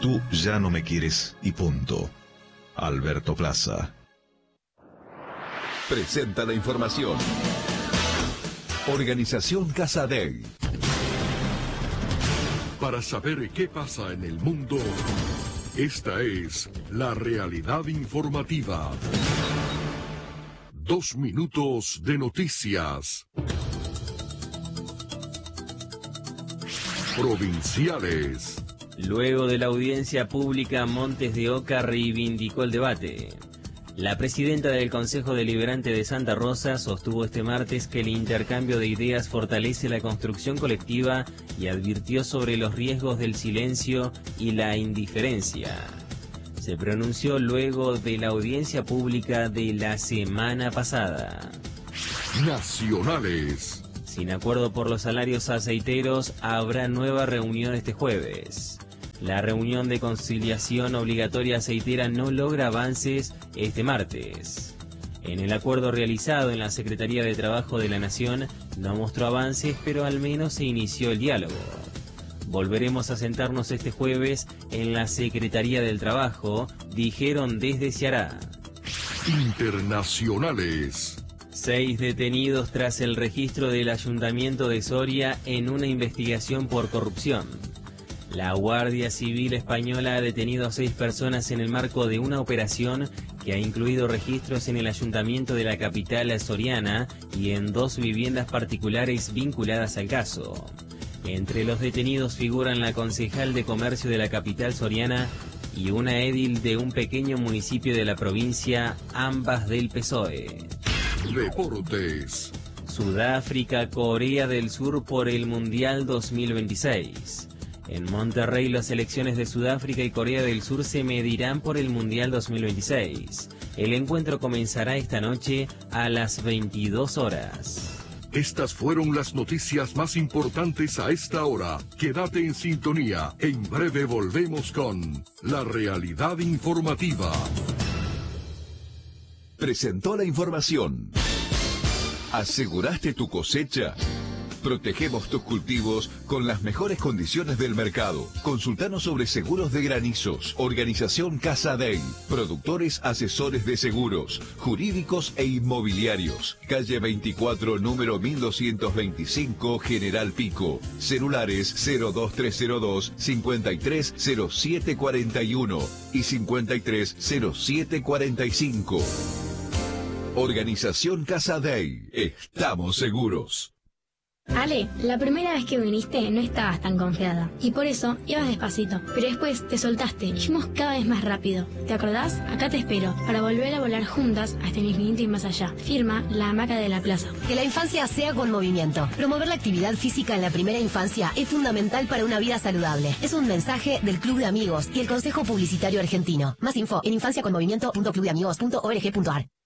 Tú ya no me quieres y punto. Alberto Plaza. Presenta la información. Organización Casadei. Para saber qué pasa en el mundo, esta es la realidad informativa. 2 minutos de noticias. Provinciales. Luego de la audiencia pública, Montes de Oca reivindicó el debate. La presidenta del Consejo Deliberante de Santa Rosa sostuvo este martes que el intercambio de ideas fortalece la construcción colectiva y advirtió sobre los riesgos del silencio y la indiferencia. Se pronunció luego de la audiencia pública de la semana pasada. Nacionales. Sin acuerdo por los salarios aceiteros, habrá nueva reunión este jueves. La reunión de conciliación obligatoria aceitera no logra avances este martes. En el acuerdo realizado en la Secretaría de Trabajo de la Nación no mostró avances, pero al menos se inició el diálogo. Volveremos a sentarnos este jueves en la Secretaría del Trabajo, dijeron desde Ceará. Internacionales. 6 detenidos tras el registro del Ayuntamiento de Soria en una investigación por corrupción. La Guardia Civil Española ha detenido a 6 personas en el marco de una operación que ha incluido registros en el ayuntamiento de la capital soriana y en 2 viviendas particulares vinculadas al caso. Entre los detenidos figuran la concejal de comercio de la capital soriana y una edil de un pequeño municipio de la provincia, ambas del PSOE. Deportes. Sudáfrica, Corea del Sur por el Mundial 2026. En Monterrey, las selecciones de Sudáfrica y Corea del Sur se medirán por el Mundial 2026. El encuentro comenzará esta noche a las 22 horas. Estas fueron las noticias más importantes a esta hora. Quédate en sintonía. En breve volvemos con la realidad informativa. Presentó la información. ¿Aseguraste tu cosecha? Protegemos tus cultivos con las mejores condiciones del mercado. Consultanos sobre seguros de granizos. Organización Casadei. Productores asesores de seguros, jurídicos e inmobiliarios. Calle 24, número 1225, General Pico. Celulares 02302 530741 y 530745. Organización Casadei. Estamos seguros. Ale, la primera vez que viniste no estabas tan confiada y por eso ibas despacito, pero después te soltaste y fuimos cada vez más rápido. ¿Te acordás? Acá te espero para volver a volar juntas hasta el infinito y más allá. Firma La Hamaca de la Plaza. Que la infancia sea con movimiento. Promover la actividad física en la primera infancia es fundamental para una vida saludable. Es un mensaje del Club de Amigos y el Consejo Publicitario Argentino. Más info en infanciaconmovimiento.clubdeamigos.org.ar.